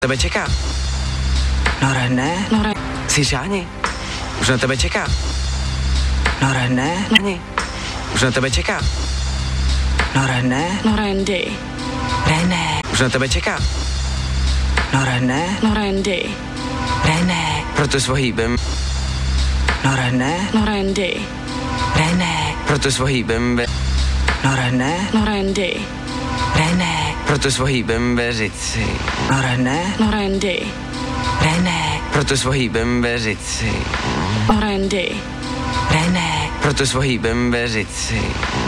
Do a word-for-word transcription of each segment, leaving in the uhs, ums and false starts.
Tebe čeká. No René. No René. Jsi Šáni? Už na tebe čeká. No René. Ani. Už na tebe čeká. No René. No Randy. René. Už na tebe čeká. No René. No Randy. René. Proto svohýbem. No René. No Randy. René. Proto svohýbem ve... No René. No Randy. René. Proto svohýbem věřit si. No René. No Randy. René. Proto svohýbem věřit si. No Randy. René. Proto svohýbem věřit si.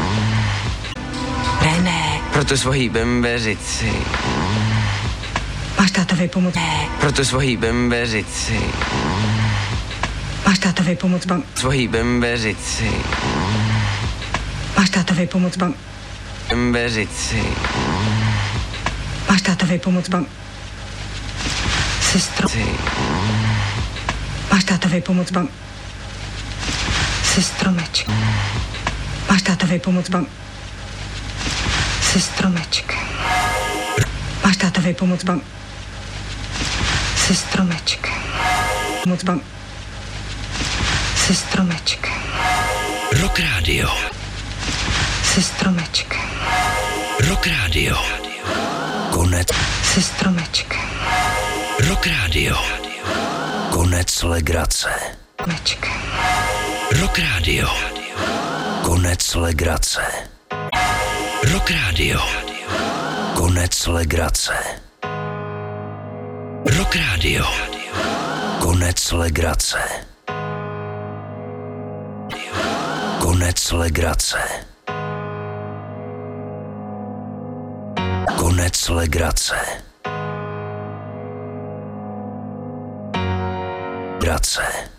René. Proto svohýbem věřit si. Máš tátovi pomoct? Ne. Proto svohýbem věřit si. Máš tátovi pomoct, bam. Svohýbem věřit si. Máš tátovi pomoct, bam. Věřit si. Máš tátovi pomoct, bam. Sestro. Si. Máš tátovi pomoct, bam. Sestromeček. Máš tátovi pomoct, bam. Sestromeček. Máš tátovi pomoct, bam. Sestromeček. Pomoc, bam. Sestromeček. Rock Radio. Sestromeček. Rock Radio. Konec. Sestromeček. Rock Radio. Konec legrace. Meček. Rock Radio. Konec legrace. Rock Radio. Konec legrace. Rock Radio. Konec legrace. Konec legrace. Konec legrace. Grace.